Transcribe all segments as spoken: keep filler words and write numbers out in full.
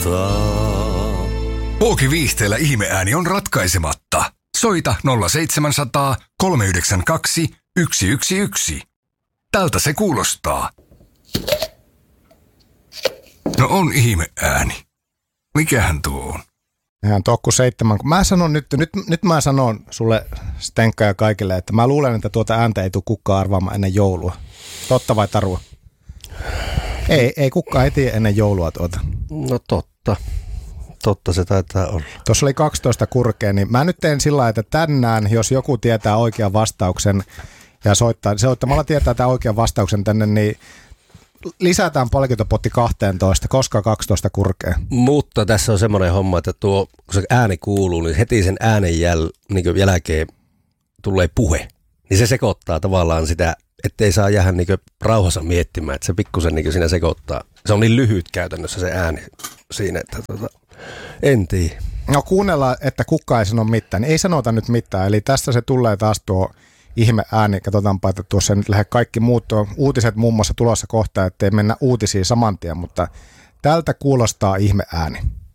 Pooki Viihteellä ihmeääni on ratkaisematta. Soita nolla seitsemänsataa kolme yhdeksän kaksi yksi yksi yksi. Tältä se kuulostaa. No on ihmeääni. Mikähän tuo on? Ihan tokku seitsemän. Mä sanon nyt, nyt, nyt mä sanon sulle, Stenkka ja kaikille, että mä luulen, että tuota ääntä ei tule kukaan arvaamaan ennen joulua. Totta vai tarua? Ei, ei kukaan ei tiedä ennen joulua tuota. No totta. Totta se taitaa olla. Tuossa oli kaksitoista kurkea, niin mä nyt teen sillä lailla, että tänään, jos joku tietää oikean vastauksen ja soittaa, soittamalla tietää tämän oikean vastauksen tänne, niin lisätään palkintopotti kaksitoista, koska kaksitoista kurkea. Mutta tässä on semmoinen homma, että tuo, kun se ääni kuuluu, niin heti sen äänen jäl, niin jälkeen tulee puhe. Niin se sekoittaa tavallaan sitä, ettei saa jäädä niin rauhassa miettimään, että se pikkusen niin siinä sekoittaa. Se on niin lyhyt käytännössä se ääni siinä, että tota, en tiedä. No kuunnellaan, että kukaan ei sano mitään. Ei sanota nyt mitään. Eli tästä se tulee taas tuo ihme ääni. Katsotaanpa, että tuossa nyt lähde kaikki muut tuo uutiset muun muassa tulossa kohta, ettei mennä uutisiin saman tien, mutta tältä kuulostaa ihme ääni.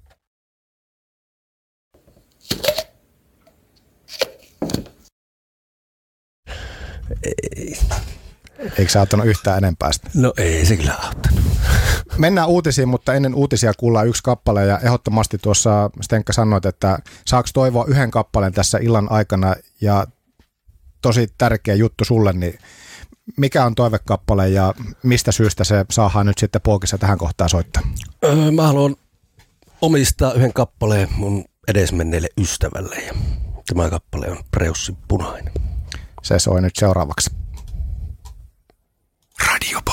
Ei. Eikö sä auttanut yhtään enempää sitä? No ei se kyllä auttanut. Mennään uutisiin, mutta ennen uutisia kuullaan yksi kappale ja ehdottomasti tuossa Stenkka sanoit, että saako toivoa yhden kappaleen tässä illan aikana ja tosi tärkeä juttu sulle, niin mikä on toivekappale ja mistä syystä se saadaan nyt sitten Pookissa tähän kohtaan soittaa? Öö, mä haluan omistaa yhden kappaleen mun edesmenneelle ystävälle ja tämä kappale on Preussin Punainen. Se soi nyt seuraavaksi. Radio